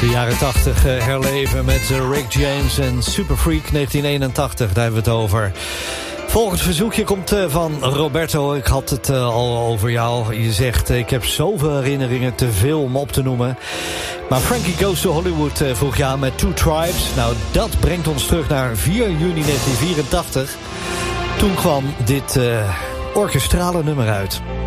De jaren 80 herleven met Rick James en Super Freak 1981. Daar hebben we het over. Volgend verzoekje komt van Roberto. Ik had het al over jou. Je zegt, ik heb zoveel herinneringen, te veel om op te noemen. Maar Frankie Goes to Hollywood vroeg je aan met Two Tribes. Nou, dat brengt ons terug naar 4 juni 1984. Toen kwam dit orkestrale nummer uit.